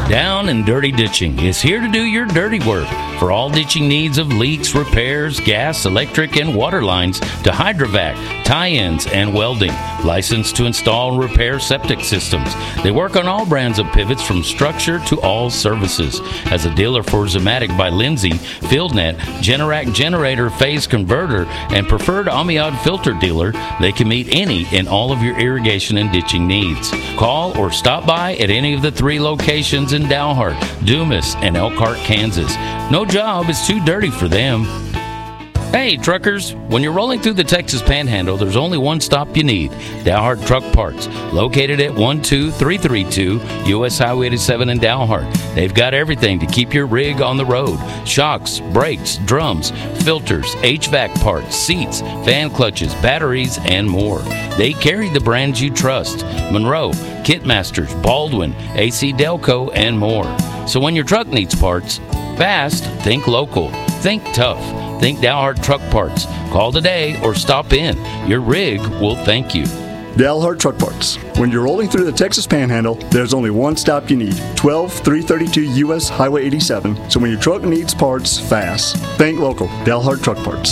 Down and Dirty Ditching is here to do your dirty work. For all ditching needs of leaks, repairs, gas, electric, and water lines to hydrovac, tie-ins, and welding. Licensed to install and repair septic systems. They work on all brands of pivots from structure to all services. As a dealer for Zematic by Lindsay, FieldNet, Generac Generator Phase Converter, and preferred Amiad Filter dealer, they can meet any and all of your irrigation and ditching needs. Call or stop by at any of the 3 locations in Dalhart, Dumas, and Elkhart, Kansas. No job is too dirty for them. Hey, truckers, when you're rolling through the Texas Panhandle, there's only one stop you need, Dalhart Truck Parts, located at 12332 U.S. Highway 87 in Dalhart. They've got everything to keep your rig on the road: shocks, brakes, drums, filters, HVAC parts, seats, fan clutches, batteries, and more. They carry the brands you trust: Monroe, Kitmasters, Baldwin, AC Delco, and more. So when your truck needs parts, fast, think local. Think tough. Think Dalhart Truck Parts. Call today or stop in. Your rig will thank you. Dalhart Truck Parts. When you're rolling through the Texas Panhandle, there's only one stop you need: 12332 U.S. Highway 87. So when your truck needs parts, fast. Think local. Dalhart Truck Parts.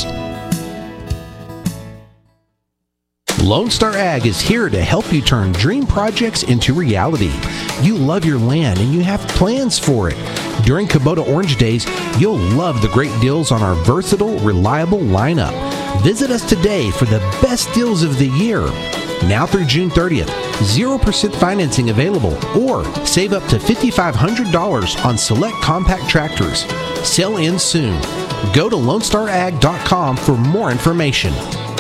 Lone Star Ag is here to help you turn dream projects into reality. You love your land and you have plans for it. During Kubota Orange Days, you'll love the great deals on our versatile, reliable lineup. Visit us today for the best deals of the year. Now through June 30th, 0% financing available, or save up to $5,500 on select compact tractors. Sell in soon. Go to LoneStarAg.com for more information.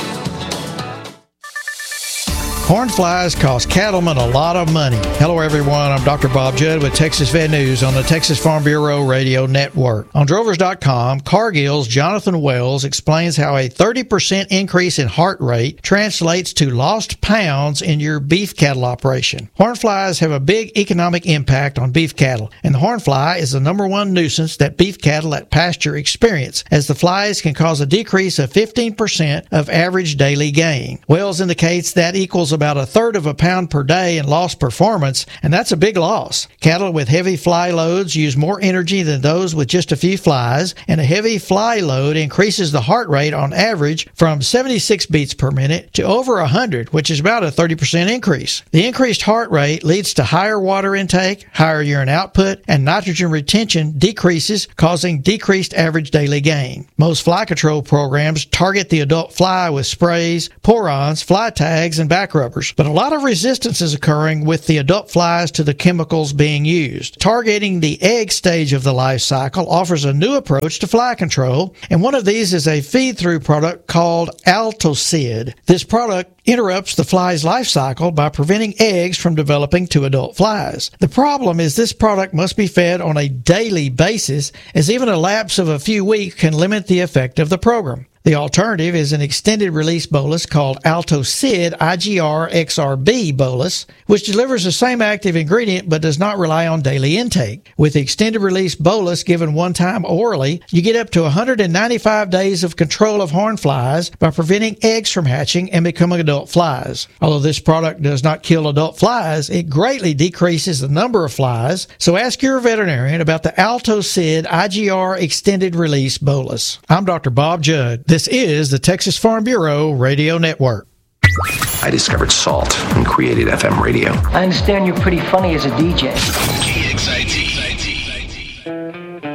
Horn flies cost cattlemen a lot of money. Hello, everyone. I'm Dr. Bob Judd with Texas Vet News on the Texas Farm Bureau Radio Network. On Drovers.com, Cargill's Jonathan Wells explains how a 30% increase in heart rate translates to lost pounds in your beef cattle operation. Horn flies have a big economic impact on beef cattle, and the horn fly is the number one nuisance that beef cattle at pasture experience, as the flies can cause a decrease of 15% of average daily gain. Wells indicates that equals about 1/3 of a pound per day in lost performance, and that's a big loss. Cattle with heavy fly loads use more energy than those with just a few flies, and a heavy fly load increases the heart rate on average from 76 beats per minute to over 100, which is about a 30% increase. The increased heart rate leads to higher water intake, higher urine output, and nitrogen retention decreases, causing decreased average daily gain. Most fly control programs target the adult fly with sprays, pour-ons, fly tags, and back rubbers. But a lot of resistance is occurring with the adult flies to the chemicals being used. Targeting the egg stage of the life cycle offers a new approach to fly control, and one of these is a feed-through product called Altocid. This product interrupts the fly's life cycle by preventing eggs from developing to adult flies. The problem is this product must be fed on a daily basis, as even a lapse of a few weeks can limit the effect of the program. The alternative is an extended release bolus called Altocid IGR XRB bolus, which delivers the same active ingredient but does not rely on daily intake. With the extended release bolus given one time orally, you get up to 195 days of control of horn flies by preventing eggs from hatching and becoming adult flies. Although this product does not kill adult flies, it greatly decreases the number of flies, so ask your veterinarian about the Altocid IGR extended release bolus. I'm Dr. Bob Judd. This is the Texas Farm Bureau Radio Network. I discovered salt and created FM radio. I understand you're pretty funny as a DJ.